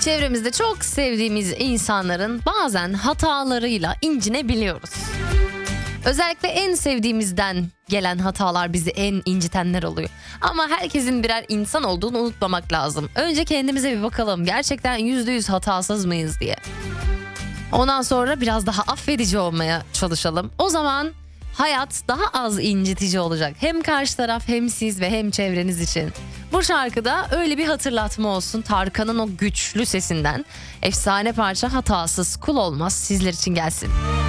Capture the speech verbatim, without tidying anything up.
Çevremizde çok sevdiğimiz insanların bazen hatalarıyla incinebiliyoruz. Özellikle en sevdiğimizden gelen hatalar bizi en incitenler oluyor. Ama herkesin birer insan olduğunu unutmamak lazım. Önce kendimize bir bakalım, gerçekten yüzde yüz hatasız mıyız diye. Ondan sonra biraz daha affedici olmaya çalışalım. O zaman hayat daha az incitici olacak. Hem karşı taraf, hem siz ve hem çevreniz için. Bu şarkıda öyle bir hatırlatma olsun. Tarkan'ın o güçlü sesinden efsane parça Hatasız Kul Olmaz sizler için gelsin.